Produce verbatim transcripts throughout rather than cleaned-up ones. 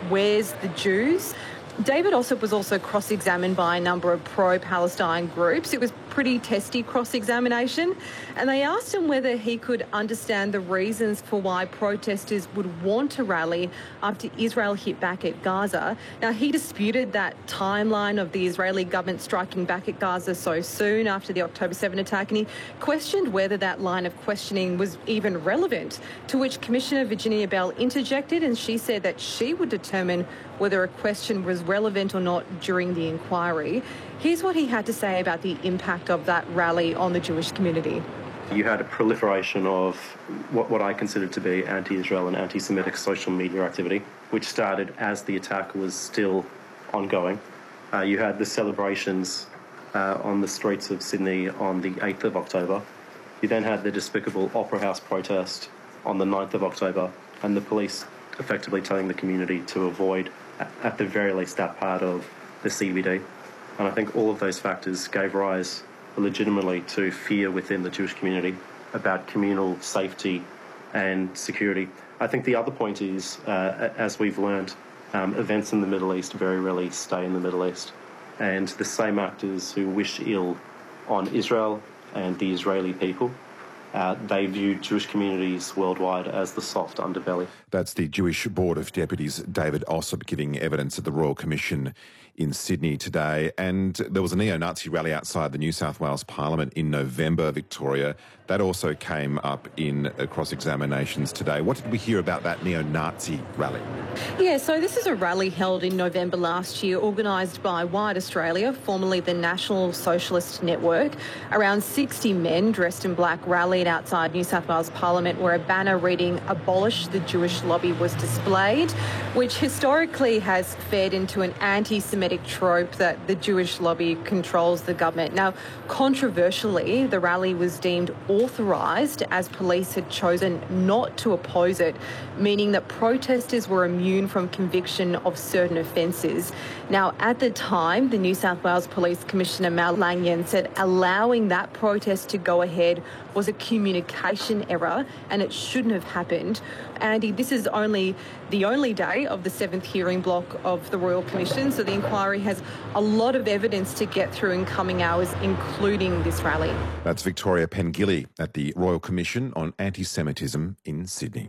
where's the Jews? David Ossip was also cross-examined by a number of pro-Palestine groups. It was pretty testy cross-examination, and they asked him whether he could understand the reasons for why protesters would want to rally after Israel hit back at Gaza. Now, he disputed that timeline of the Israeli government striking back at Gaza so soon after the October seventh attack, and he questioned whether that line of questioning was even relevant, to which Commissioner Virginia Bell interjected, and she said that she would determine whether a question was relevant or not during the inquiry. Here's what he had to say about the impact of that rally on the Jewish community. You had a proliferation of what, what I considered to be anti-Israel and anti-Semitic social media activity, which started as the attack was still ongoing. Uh, you had the celebrations uh, on the streets of Sydney on the eighth of October. You then had the despicable Opera House protest on the ninth of October, and the police effectively telling the community to avoid, at the very least, that part of the C B D. And I think all of those factors gave rise legitimately to fear within the Jewish community about communal safety and security. I think the other point is, uh, as we've learned, um, events in the Middle East very rarely stay in the Middle East. And the same actors who wish ill on Israel and the Israeli people, Uh, they view Jewish communities worldwide as the soft underbelly. That's the Jewish Board of Deputies, David Ossip, giving evidence at the Royal Commission in Sydney today. And there was a neo-Nazi rally outside the New South Wales Parliament in November, Victoria. That also came up in uh, cross-examinations today. What did we hear about that neo-Nazi rally? Yeah, so this is a rally held in November last year, organised by Wired Australia, formerly the National Socialist Network. Around sixty men dressed in black rallied outside New South Wales Parliament, where a banner reading "Abolish the Jewish Lobby" was displayed, which historically has fed into an anti-Semitic trope that the Jewish lobby controls the government. Now, controversially, the rally was deemed authorised as police had chosen not to oppose it, meaning that protesters were immune from conviction of certain offences. Now, at the time, the New South Wales Police Commissioner Mal Lanyon said allowing that protest to go ahead was a communication error and it shouldn't have happened. Andy, this is only the only day of the seventh hearing block of the Royal Commission, so the inquiry has a lot of evidence to get through in coming hours, including this rally. That's Victoria Pengilly at the Royal Commission on Anti-Semitism in Sydney.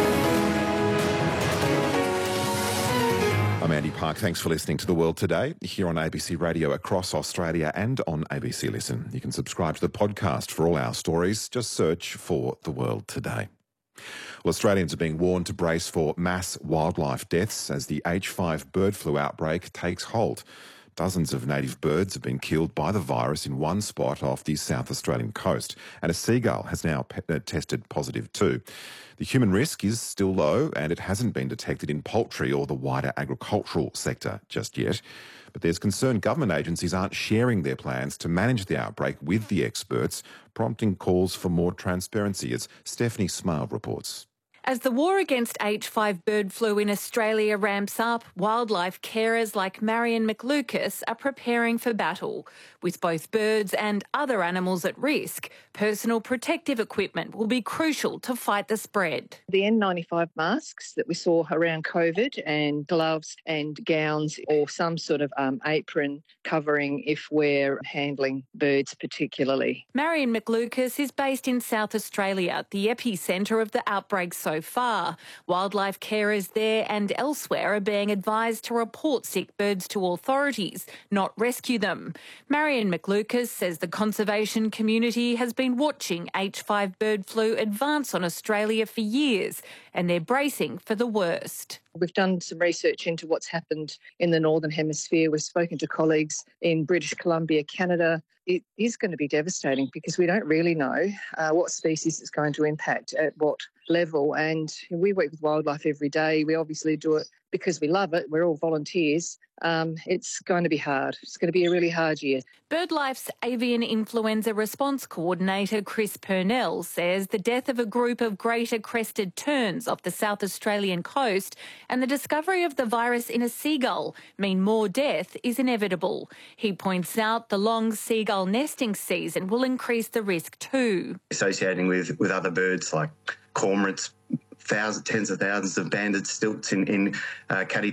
I'm Andy Park. Thanks for listening to The World Today here on A B C Radio across Australia and on A B C Listen. You can subscribe to the podcast for all our stories. Just search for The World Today. Well, Australians are being warned to brace for mass wildlife deaths as the H five bird flu outbreak takes hold. Dozens of native birds have been killed by the virus in one spot off the South Australian coast, and a seagull has now pe- tested positive too. The human risk is still low, and it hasn't been detected in poultry or the wider agricultural sector just yet. But there's concern government agencies aren't sharing their plans to manage the outbreak with the experts, prompting calls for more transparency, as Stephanie Smile reports. As the war against H five bird flu in Australia ramps up, wildlife carers like Marion McLucas are preparing for battle. With both birds and other animals at risk, personal protective equipment will be crucial to fight the spread. The N ninety-five masks that we saw around COVID, and gloves and gowns, or some sort of um, apron covering if we're handling birds particularly. Marion McLucas is based in South Australia, the epicentre of the outbreak so far. Wildlife carers there and elsewhere are being advised to report sick birds to authorities, not rescue them. Marion McLucas says the conservation community has been watching H five bird flu advance on Australia for years, and they're bracing for the worst. We've done some research into what's happened in the Northern Hemisphere. We've spoken to colleagues in British Columbia, Canada. It is going to be devastating because we don't really know uh, what species it's going to impact at what level. And we work with wildlife every day. We obviously do it because we love it. We're all volunteers. Um, it's going to be hard. It's going to be a really hard year. BirdLife's avian influenza response coordinator Chris Purnell says the death of a group of greater crested terns off the South Australian coast and the discovery of the virus in a seagull mean more death is inevitable. He points out the long seagull nesting season will increase the risk too. Associating with, with other birds like cormorants, thousands, tens of thousands of banded stilts in, in uh, Caddy